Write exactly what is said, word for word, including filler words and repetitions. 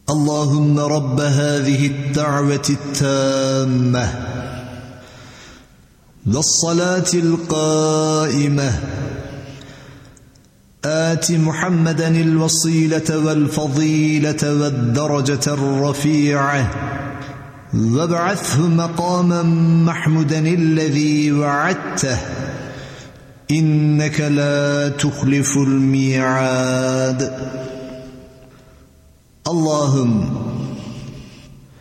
اللهم رب هذه الدعوة التامة والصلاة القائمة آت محمدا الوصيلة والفضيلة والدرجة الرفيعة وابعثه مقاما محمودا الذي وعدته إنك لا تخلف الميعاد. اللهم